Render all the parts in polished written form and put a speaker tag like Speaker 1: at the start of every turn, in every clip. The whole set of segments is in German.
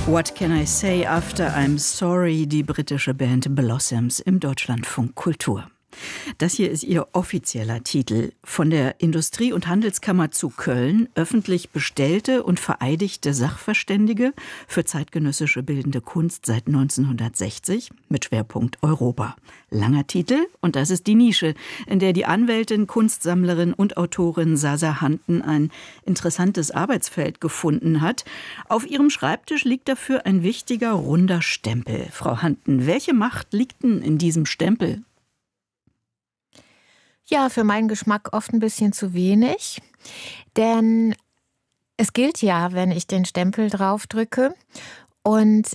Speaker 1: What Can I Say After I'm Sorry, die britische Band Blossoms im Deutschlandfunk Kultur. Das hier ist ihr offizieller Titel. Von der Industrie- und Handelskammer zu Köln, öffentlich bestellte und vereidigte Sachverständige für zeitgenössische bildende Kunst seit 1960 mit Schwerpunkt Europa. Langer Titel, und das ist die Nische, in der die Anwältin, Kunstsammlerin und Autorin Sasa Hanten ein interessantes Arbeitsfeld gefunden hat. Auf ihrem Schreibtisch liegt dafür ein wichtiger, runder Stempel. Frau Hanten, welche Macht liegt denn in diesem Stempel?
Speaker 2: Ja, für meinen Geschmack oft ein bisschen zu wenig, denn es gilt ja, wenn ich den Stempel draufdrücke, und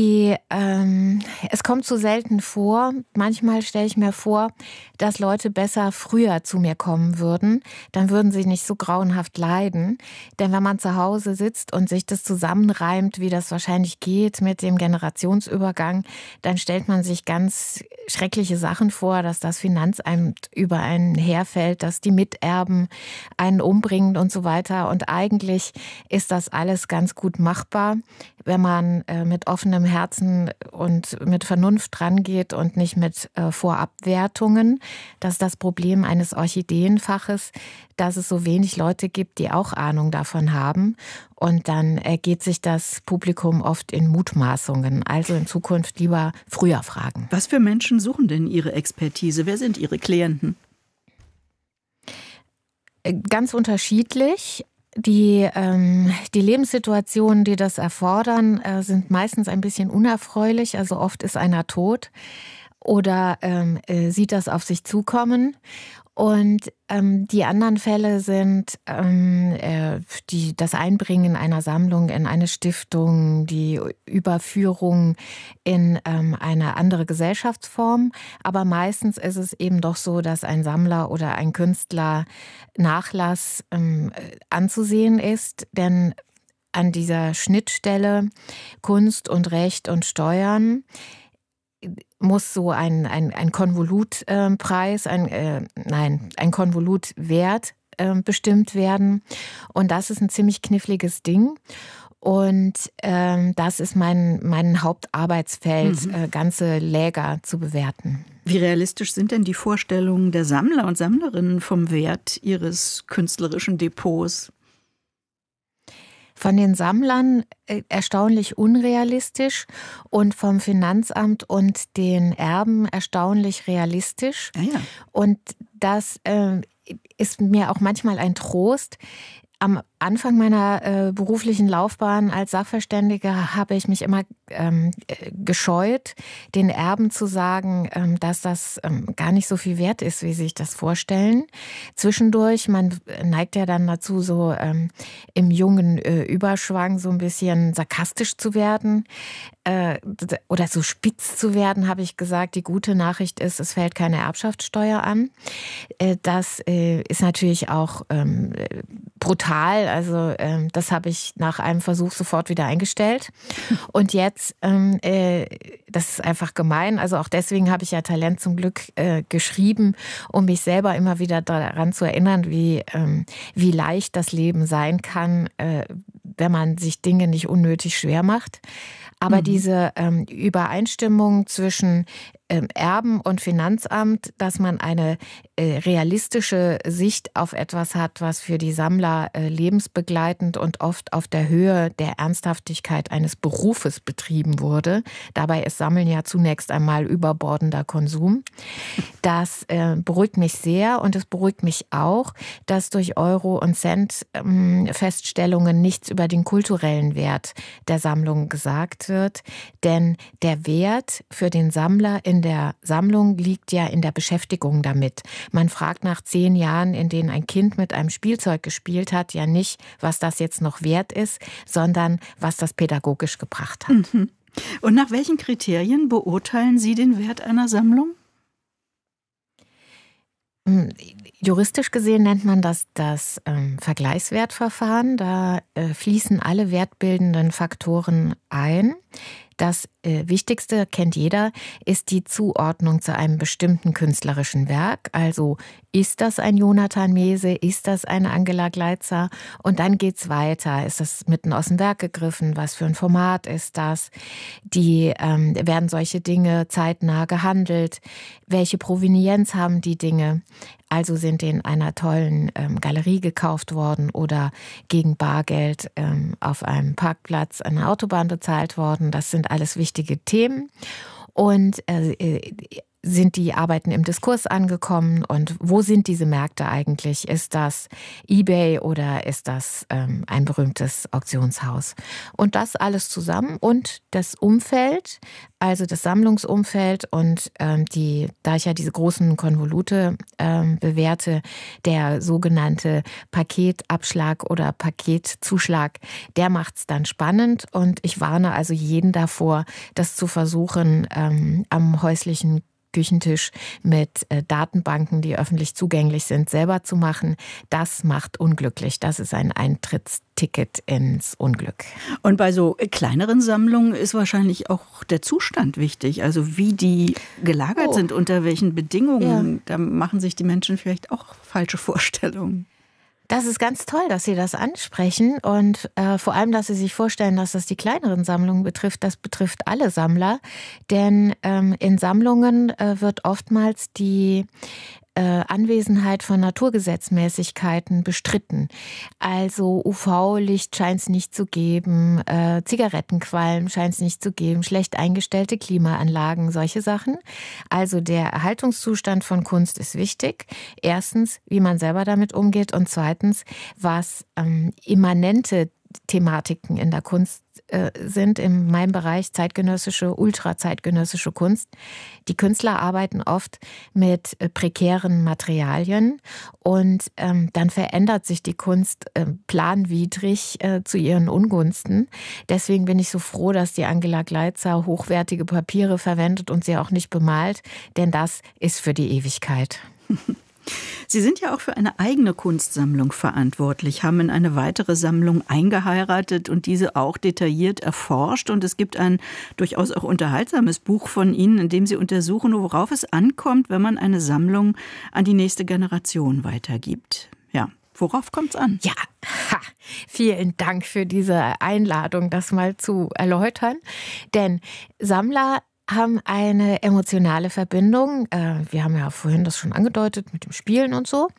Speaker 2: es kommt so selten vor. Manchmal stelle ich mir vor, dass Leute besser früher zu mir kommen würden. Dann würden sie nicht so grauenhaft leiden. Denn wenn man zu Hause sitzt und sich das zusammenreimt, wie das wahrscheinlich geht mit dem Generationsübergang, dann stellt man sich ganz schreckliche Sachen vor, dass das Finanzamt über einen herfällt, dass die Miterben einen umbringen und so weiter. Und eigentlich ist das alles ganz gut machbar, wenn man mit offenem Herzen und mit Vernunft drangeht und nicht mit Vorabwertungen. Das ist das Problem eines Orchideenfaches, dass es so wenig Leute gibt, die auch Ahnung davon haben. Und dann ergeht sich das Publikum oft in Mutmaßungen. Also in Zukunft lieber früher fragen.
Speaker 1: Was für Menschen suchen denn Ihre Expertise? Wer sind Ihre Klienten?
Speaker 2: Ganz unterschiedlich. Die Lebenssituationen, die das erfordern, sind meistens ein bisschen unerfreulich. Also oft ist einer tot oder sieht das auf sich zukommen. Und die anderen Fälle sind das Einbringen einer Sammlung in eine Stiftung, die Überführung in eine andere Gesellschaftsform. Aber meistens ist es eben doch so, dass ein Sammler oder ein Künstler Nachlass anzusehen ist. Denn an dieser Schnittstelle Kunst und Recht und Steuern muss so ein Konvolutpreis, ein Konvolutwert bestimmt werden. Und das ist ein ziemlich kniffliges Ding. Und das ist mein Hauptarbeitsfeld, ganze Läger zu bewerten.
Speaker 1: Wie realistisch sind denn die Vorstellungen der Sammler und Sammlerinnen vom Wert ihres künstlerischen Depots?
Speaker 2: Von den Sammlern erstaunlich unrealistisch und vom Finanzamt und den Erben erstaunlich realistisch.
Speaker 1: Ah ja.
Speaker 2: Und das ist mir auch manchmal ein Trost. Am Anfang meiner beruflichen Laufbahn als Sachverständige habe ich mich immer gescheut, den Erben zu sagen, dass das gar nicht so viel wert ist, wie sie sich das vorstellen. Zwischendurch, man neigt ja dann dazu, so im jungen Überschwang so ein bisschen sarkastisch zu werden oder so spitz zu werden, habe ich gesagt. Die gute Nachricht ist, es fällt keine Erbschaftssteuer an. Das ist natürlich auch brutal. Also das habe ich nach einem Versuch sofort wieder eingestellt. Und jetzt, das ist einfach gemein. Also auch deswegen habe ich ja Talent zum Glück geschrieben, um mich selber immer wieder daran zu erinnern, wie leicht das Leben sein kann, wenn man sich Dinge nicht unnötig schwer macht. Aber diese Übereinstimmung zwischen Erben und Finanzamt, dass man eine realistische Sicht auf etwas hat, was für die Sammler lebensbegleitend und oft auf der Höhe der Ernsthaftigkeit eines Berufes betrieben wurde. Dabei ist Sammeln ja zunächst einmal überbordender Konsum. Das beruhigt mich sehr, und es beruhigt mich auch, dass durch Euro- und Cent-Feststellungen nichts über den kulturellen Wert der Sammlung gesagt wird. Denn der Wert für den Sammler in der Sammlung liegt ja in der Beschäftigung damit. Man fragt nach 10 Jahren, in denen ein Kind mit einem Spielzeug gespielt hat, ja nicht, was das jetzt noch wert ist, sondern was das pädagogisch gebracht hat.
Speaker 1: Und nach welchen Kriterien beurteilen Sie den Wert einer Sammlung?
Speaker 2: Juristisch gesehen nennt man das Vergleichswertverfahren. Da fließen alle wertbildenden Faktoren ein. Das Wichtigste, kennt jeder, ist die Zuordnung zu einem bestimmten künstlerischen Werk. Also ist das ein Jonathan Mese, ist das eine Angela Gleitzer? Und dann geht's weiter. Ist das mitten aus dem Werk gegriffen? Was für ein Format ist das? Werden solche Dinge zeitnah gehandelt? Welche Provenienz haben die Dinge? Also sind die in einer tollen Galerie gekauft worden oder gegen Bargeld auf einem Parkplatz an der Autobahn bezahlt worden. Das sind alles wichtige Themen. Und sind die Arbeiten im Diskurs angekommen und wo sind diese Märkte eigentlich? Ist das eBay oder ist das ein berühmtes Auktionshaus? Und das alles zusammen und das Umfeld, also das Sammlungsumfeld und da ich ja diese großen Konvolute bewerte, der sogenannte Paketabschlag oder Paketzuschlag, der macht's dann spannend und ich warne also jeden davor, das zu versuchen am häuslichen Küchentisch mit Datenbanken, die öffentlich zugänglich sind, selber zu machen. Das macht unglücklich. Das ist ein Eintrittsticket ins Unglück.
Speaker 1: Und bei so kleineren Sammlungen ist wahrscheinlich auch der Zustand wichtig. Also wie die gelagert sind, unter welchen Bedingungen. Ja. Da machen sich die Menschen vielleicht auch falsche Vorstellungen.
Speaker 2: Das ist ganz toll, dass Sie das ansprechen und vor allem, dass Sie sich vorstellen, dass das die kleineren Sammlungen betrifft. Das betrifft alle Sammler, denn in Sammlungen wird oftmals die Anwesenheit von Naturgesetzmäßigkeiten bestritten. Also UV-Licht scheint es nicht zu geben, Zigarettenqualm scheint es nicht zu geben, schlecht eingestellte Klimaanlagen, solche Sachen. Also der Erhaltungszustand von Kunst ist wichtig. Erstens, wie man selber damit umgeht und zweitens, was immanente Thematiken in der Kunst sind, in meinem Bereich zeitgenössische, ultrazeitgenössische Kunst. Die Künstler arbeiten oft mit prekären Materialien und dann verändert sich die Kunst planwidrig zu ihren Ungunsten. Deswegen bin ich so froh, dass die Angela Gleitzer hochwertige Papiere verwendet und sie auch nicht bemalt, denn das ist für die Ewigkeit.
Speaker 1: Sie sind ja auch für eine eigene Kunstsammlung verantwortlich, haben in eine weitere Sammlung eingeheiratet und diese auch detailliert erforscht. Und es gibt ein durchaus auch unterhaltsames Buch von Ihnen, in dem Sie untersuchen, worauf es ankommt, wenn man eine Sammlung an die nächste Generation weitergibt. Ja, worauf kommt es an?
Speaker 2: Ja, vielen Dank für diese Einladung, das mal zu erläutern. Denn Sammler haben eine emotionale Verbindung, wir haben ja vorhin das schon angedeutet mit dem Spielen und so,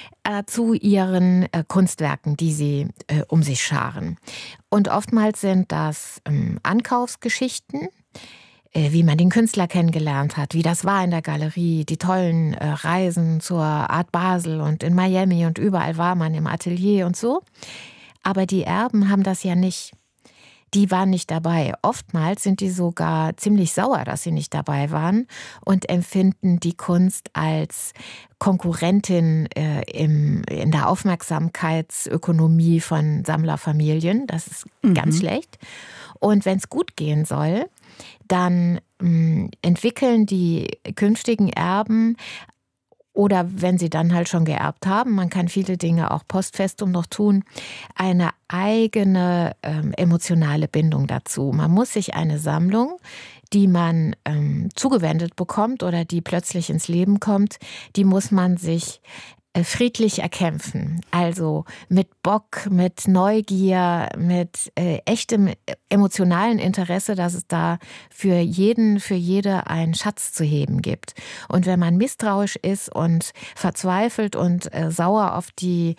Speaker 2: zu ihren Kunstwerken, die sie um sich scharen. Und oftmals sind das Ankaufsgeschichten, wie man den Künstler kennengelernt hat, wie das war in der Galerie, die tollen Reisen zur Art Basel und in Miami und überall war man im Atelier und so. Aber die Erben haben das ja nicht. Die waren nicht dabei. Oftmals sind die sogar ziemlich sauer, dass sie nicht dabei waren und empfinden die Kunst als Konkurrentin in der Aufmerksamkeitsökonomie von Sammlerfamilien. Das ist ganz schlecht. Und wenn es gut gehen soll, dann entwickeln die künftigen Erben oder wenn sie dann halt schon geerbt haben, man kann viele Dinge auch postfestum noch tun, eine eigene emotionale Bindung dazu. Man muss sich eine Sammlung, die man zugewendet bekommt oder die plötzlich ins Leben kommt, die muss man sich friedlich erkämpfen. Also mit Bock, mit Neugier, mit echtem emotionalen Interesse, dass es da für jeden, für jede einen Schatz zu heben gibt. Und wenn man misstrauisch ist und verzweifelt und sauer auf die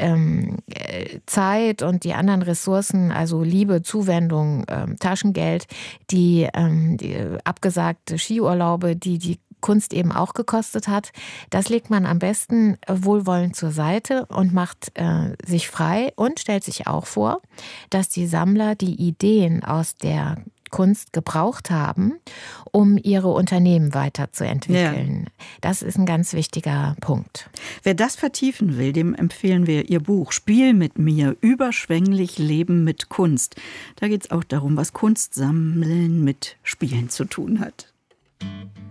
Speaker 2: Zeit und die anderen Ressourcen, also Liebe, Zuwendung, Taschengeld, die abgesagte Skiurlaube, die Kunst eben auch gekostet hat, das legt man am besten wohlwollend zur Seite und macht sich frei und stellt sich auch vor, dass die Sammler die Ideen aus der Kunst gebraucht haben, um ihre Unternehmen weiterzuentwickeln. Ja. Das ist ein ganz wichtiger Punkt.
Speaker 1: Wer das vertiefen will, dem empfehlen wir Ihr Buch Spiel mit mir, überschwänglich Leben mit Kunst. Da geht es auch darum, was Kunstsammeln mit Spielen zu tun hat.